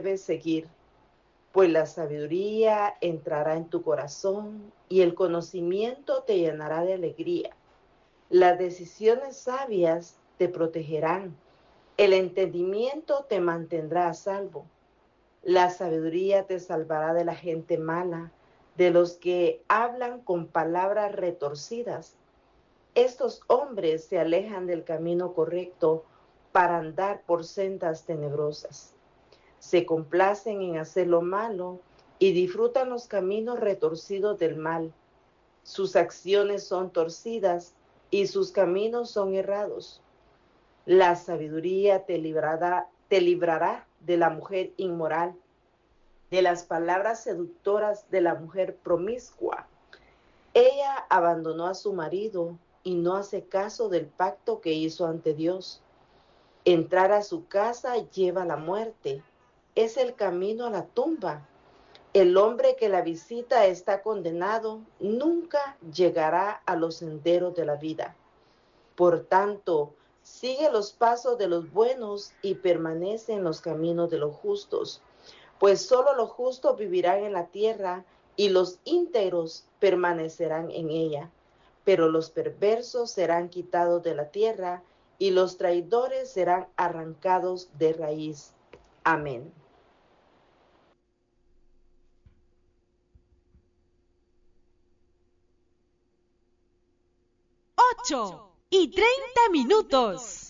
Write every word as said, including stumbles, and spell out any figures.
debes seguir, pues la sabiduría entrará en tu corazón y el conocimiento te llenará de alegría. Las decisiones sabias te protegerán, el entendimiento te mantendrá a salvo. La sabiduría te salvará de la gente mala, de los que hablan con palabras retorcidas. Estos hombres se alejan del camino correcto para andar por sendas tenebrosas. Se complacen en hacer lo malo y disfrutan los caminos retorcidos del mal. Sus acciones son torcidas y sus caminos son errados. La sabiduría te librará, te librará de la mujer inmoral, de las palabras seductoras de la mujer promiscua. Ella abandonó a su marido y no hace caso del pacto que hizo ante Dios. Entrar a su casa lleva la muerte. Es el camino a la tumba. El hombre que la visita está condenado, nunca llegará a los senderos de la vida. Por tanto, sigue los pasos de los buenos y permanece en los caminos de los justos, pues solo los justos vivirán en la tierra y los íntegros permanecerán en ella. Pero los perversos serán quitados de la tierra y los traidores serán arrancados de raíz. Amén. ocho y treinta minutos.